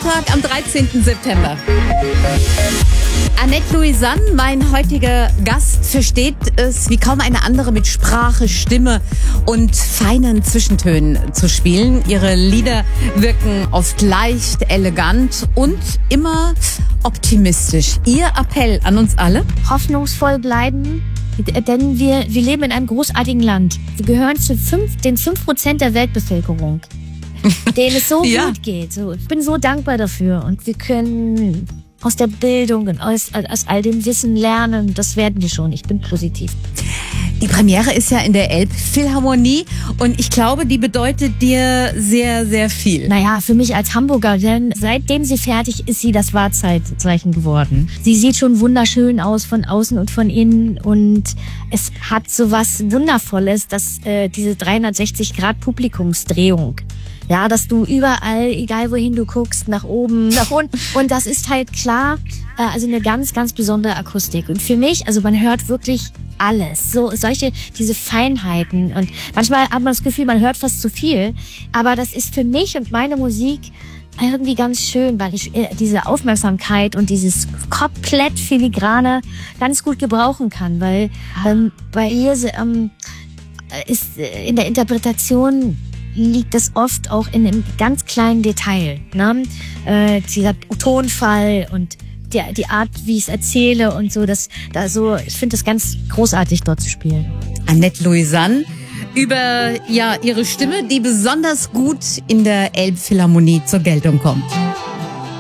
Montag am 13. September. Annette Louisanne, mein heutiger Gast, versteht es wie kaum eine andere mit Sprache, Stimme und feinen Zwischentönen zu spielen. Ihre Lieder wirken oft leicht, elegant und immer optimistisch. Ihr Appell an uns alle? Hoffnungsvoll bleiben, denn wir leben in einem großartigen Land. Wir gehören zu den 5% der Weltbevölkerung, denen es so gut geht. So, ich bin so dankbar dafür und wir können aus der Bildung und aus all dem Wissen lernen. Das werden wir schon. Ich bin positiv. Die Premiere ist ja in der Elbphilharmonie und ich glaube, die bedeutet dir sehr, sehr viel. Naja, für mich als Hamburger, denn seitdem sie fertig ist, sie das Wahrzeichen geworden. Sie sieht schon wunderschön aus von außen und von innen und es hat so was Wundervolles, dass diese 360-Grad-Publikumsdrehung. Ja, dass du überall, egal wohin du guckst, nach oben, nach unten. Und das ist halt klar, also eine ganz, ganz besondere Akustik. Und für mich, also man hört wirklich alles. Diese Feinheiten. Und manchmal hat man das Gefühl, man hört fast zu viel. Aber das ist für mich und meine Musik irgendwie ganz schön, weil ich diese Aufmerksamkeit und dieses komplett Filigrane ganz gut gebrauchen kann. Weil bei ihr ist in der Interpretation liegt es oft auch in einem ganz kleinen Detail. Ne? Dieser Tonfall und die Art, wie ich es erzähle und so. Ich finde das ganz großartig, dort zu spielen. Annette Louisanne über ihre Stimme, die besonders gut in der Elbphilharmonie zur Geltung kommt.